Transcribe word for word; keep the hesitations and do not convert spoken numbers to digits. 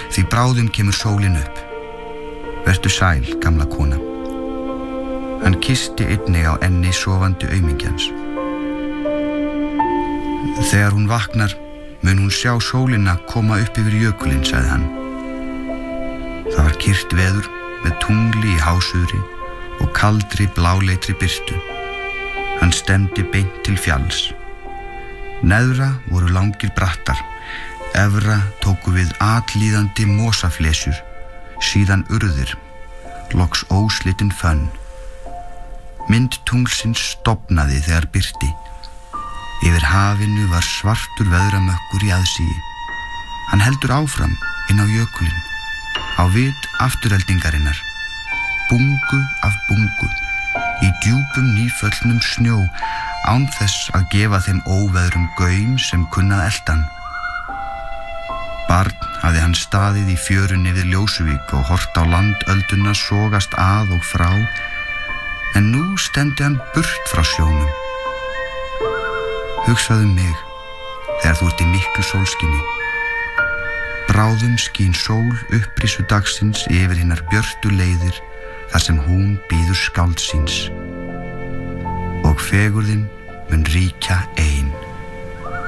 því bráðum kemur sólin upp. Vertu sæl, gamla kona. Hann kyssti einnig á enni sofandi aumingjans. Þegar hún vaknar, mun hún sjá sólina koma upp yfir jökulinn, sagði hann. Það var kyrrt veður með tungli í hásuðri og kaldri bláleitri birtu. Hann stefndi beint til fjalls. Neðra voru langir brattar, efra tóku við atlíðandi mosaflesjur, síðan urðir, loks óslitinn fönn. Mynd tunglsins stofnaði þegar birti. Yfir hafinu var svartur veðramökkur í aðsíi. Hann heldur áfram inn á jökulinn, á vit aftureldingarinnar, bungu af bungu, í djúpum nýföllnum snjó, án þess að gefa þeim óveðrum gaum sem kunnað eldan. Barn hafði hann staðið í fjörunni við Ljósuvík og hort á landölduna sogast að og frá, en nú stendi hann burt frá sjónum. Hugsaðu mig þegar þú ert í miklu sólskini. Bráðum skín sól upprissu dagsins yfir hinnar björtu leiðir þar sem hún bíður skálds síns. Og fegurðin mun ríkja ei.